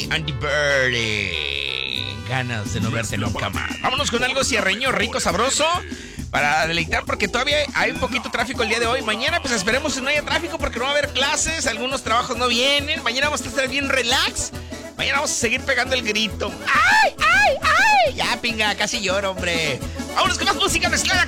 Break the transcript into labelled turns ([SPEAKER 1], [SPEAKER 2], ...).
[SPEAKER 1] Andy Birdie. Ganas de no verte nunca más. Vámonos con algo cierreño, rico, sabroso, para deleitar, porque todavía hay un poquito de tráfico el día de hoy. Mañana pues esperemos que no haya tráfico porque no va a haber clases, algunos trabajos no vienen. Mañana vamos a estar bien relax. Mañana vamos a seguir pegando el grito. ¡Ay, ay, ay! Ya, pinga, casi lloro, hombre. Vámonos con más música mezclada